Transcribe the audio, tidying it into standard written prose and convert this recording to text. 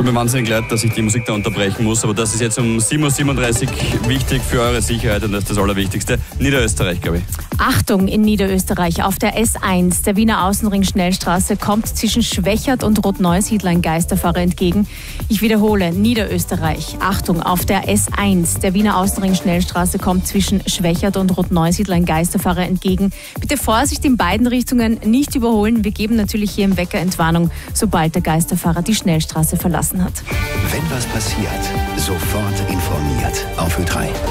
mir wahnsinnig leid, dass ich die Musik da unterbrechen muss, aber das ist jetzt um 7.37 Uhr wichtig für eure Sicherheit und das ist das Allerwichtigste. Niederösterreich, glaube ich. Achtung in Niederösterreich, auf der S1 der Wiener Außenring-Schnellstraße kommt zwischen Schwächert und Rotneusiedl ein Geisterfahrer entgegen. Ich wiederhole, Niederösterreich. Achtung, auf der S1 der Wiener Außenring-Schnellstraße kommt zwischen Schwächert und Rotneusiedl ein Geisterfahrer entgegen. Bitte Vorsicht in beiden Richtungen, nicht überholen. Wir geben natürlich hier im Wecker Entwarnung, sobald der Geisterfahrer die Schnellstraße verlassen hat. Wenn was passiert, sofort informiert. Auf Ö3.